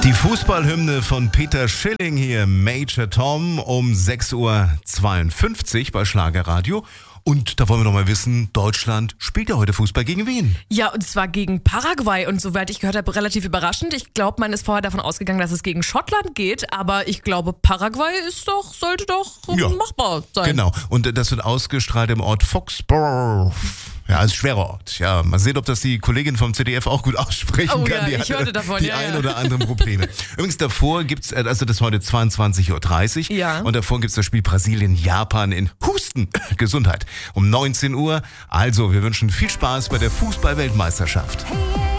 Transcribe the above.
Die Fußballhymne von Peter Schilling hier, Major Tom, um 6:52 Uhr bei Schlagerradio. Und da wollen wir noch mal wissen, Deutschland spielt ja heute Fußball gegen wen? Ja, und zwar gegen Paraguay. Und soweit ich gehört habe, relativ überraschend. Ich glaube, man ist vorher davon ausgegangen, dass es gegen Schottland geht. Aber ich glaube, Paraguay sollte doch machbar sein. Genau. Und das wird ausgestrahlt im Ort Foxborough. Ja, ist ein schwerer Ort. Ja, mal sehen, ob das die Kollegin vom ZDF auch gut aussprechen kann. Ja, Die ich hörte davon, die ein oder anderen Probleme. Übrigens davor gibt's, also das ist heute 22:30 Uhr. Ja. Und davor gibt's das Spiel Brasilien-Japan in Husten. Gesundheit. Um 19 Uhr. Also, wir wünschen viel Spaß bei der Fußball-Weltmeisterschaft. Hey,